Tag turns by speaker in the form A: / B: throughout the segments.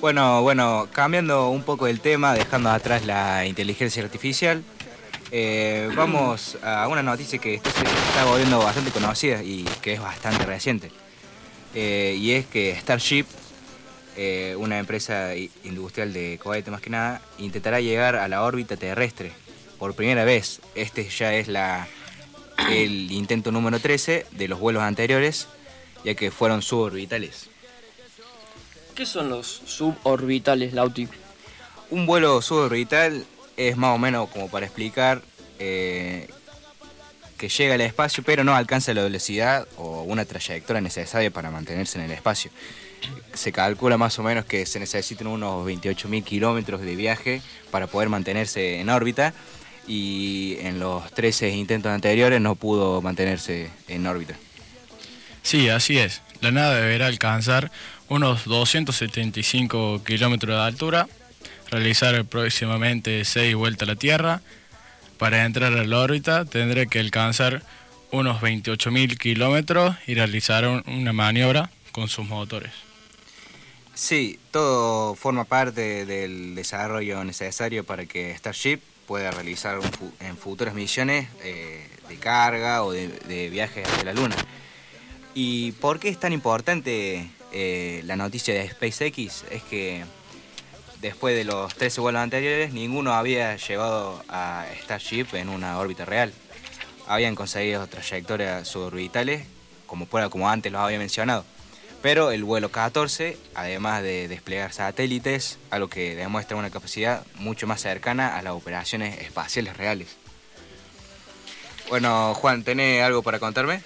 A: Bueno, cambiando un poco el tema, dejando atrás la inteligencia artificial, vamos a una noticia que se está volviendo bastante conocida y que es bastante reciente. Y es que Starship, una empresa industrial de cohete más que nada, intentará llegar a la órbita terrestre por primera vez. Este ya es el intento número 13 de los vuelos anteriores, ya que fueron suborbitales.
B: ¿Qué son los suborbitales, Lauti?
A: Un vuelo suborbital es más o menos como para explicar que llega al espacio pero no alcanza la velocidad o una trayectoria necesaria para mantenerse en el espacio. Se calcula más o menos que se necesitan unos 28.000 kilómetros de viaje para poder mantenerse en órbita, y en los 13 intentos anteriores no pudo mantenerse en órbita.
C: Sí, así es. La nave deberá alcanzar unos 275 kilómetros de altura, realizar próximamente 6 vueltas a la Tierra. Para entrar a la órbita tendrá que alcanzar unos 28.000 kilómetros y realizar una maniobra con sus motores.
A: Sí, todo forma parte del desarrollo necesario para que Starship pueda realizar en futuras misiones de carga o de viajes hacia la Luna. ¿Y por qué es tan importante la noticia de SpaceX? Es que después de los 13 vuelos anteriores, ninguno había llevado a Starship en una órbita real. Habían conseguido trayectorias suborbitales, como antes los había mencionado. Pero el vuelo 14, además de desplegar satélites, algo que demuestra una capacidad mucho más cercana a las operaciones espaciales reales. Bueno, Juan, ¿tenés algo para contarme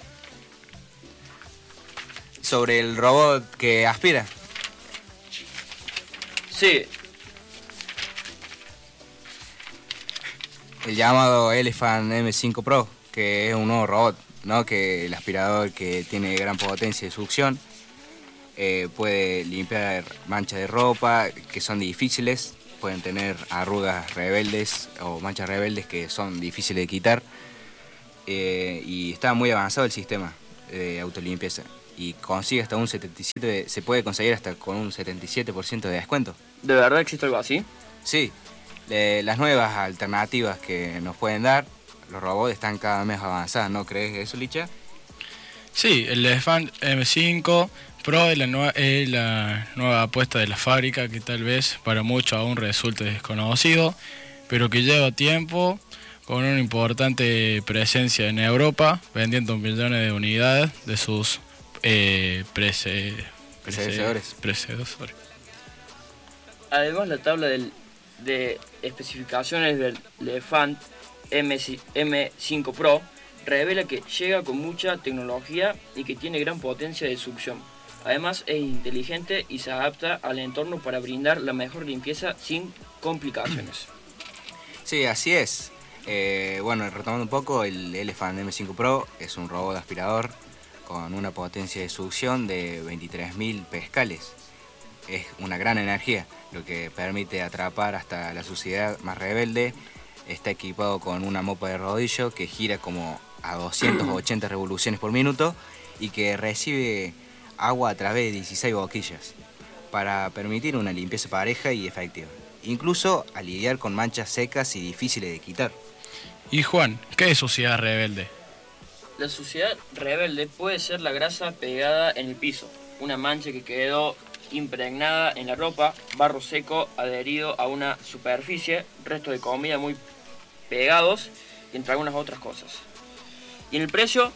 A: sobre el robot que aspira?
B: Sí.
A: El llamado Elephant M5 Pro, que es un nuevo robot, ¿no? Que el aspirador, que tiene gran potencia de succión, puede limpiar manchas de ropa que son difíciles, pueden tener arrugas rebeldes o manchas rebeldes que son difíciles de quitar, y está muy avanzado el sistema de autolimpieza y consigue hasta se puede conseguir hasta con un 77% de descuento.
B: ¿De verdad existe algo así?
A: Sí, las nuevas alternativas que nos pueden dar los robots están cada vez más avanzadas, ¿no crees eso, Licha?
C: Sí, el Elephant M5 Pro es la nueva apuesta de la fábrica, que tal vez para muchos aún resulte desconocido, pero que lleva tiempo con una importante presencia en Europa, vendiendo millones de unidades de sus predecesores.
B: Además, la tabla de especificaciones del Elephant M5 Pro revela que llega con mucha tecnología y que tiene gran potencia de succión. Además, es inteligente y se adapta al entorno para brindar la mejor limpieza sin complicaciones.
A: Sí, así es. Retomando un poco, el Elephant M5 Pro es un robot aspirador con una potencia de succión de 23.000 pascales. Es una gran energía, lo que permite atrapar hasta la suciedad más rebelde. Está equipado con una mopa de rodillo que gira como a 280 revoluciones por minuto y que recibe agua a través de 16 boquillas para permitir una limpieza pareja y efectiva, incluso a lidiar con manchas secas y difíciles de quitar.
C: Y Juan, ¿qué es suciedad rebelde?
B: La suciedad rebelde puede ser la grasa pegada en el piso, una mancha que quedó impregnada en la ropa, barro seco adherido a una superficie, restos de comida muy pegados y entre algunas otras cosas. ¿Y en el precio?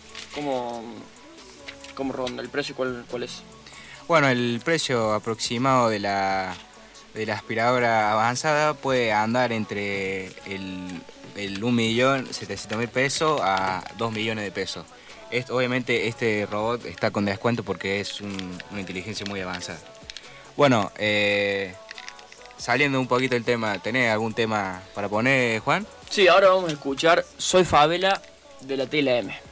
B: ¿Cómo ronda? ¿El precio cuál es?
A: Bueno, el precio aproximado de la aspiradora avanzada puede andar entre el 1.700.000 pesos a 2 millones de pesos. Obviamente este robot está con descuento porque es una inteligencia muy avanzada. Bueno, saliendo un poquito del tema, ¿tenés algún tema para poner, Juan?
B: Sí, ahora vamos a escuchar Soy Favela de la TLM.